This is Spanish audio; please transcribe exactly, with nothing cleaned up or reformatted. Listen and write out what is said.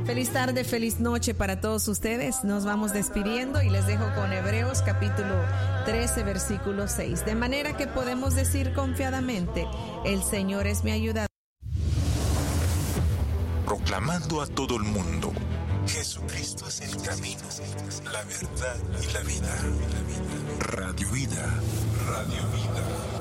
Feliz tarde, feliz noche para todos ustedes. Nos vamos despidiendo y les dejo con Hebreos capítulo trece, versículo seis. De manera que podemos decir confiadamente, el Señor es mi ayuda. Proclamando a todo el mundo, Jesucristo es el camino, la verdad y la vida. Radio Vida, Radio Vida.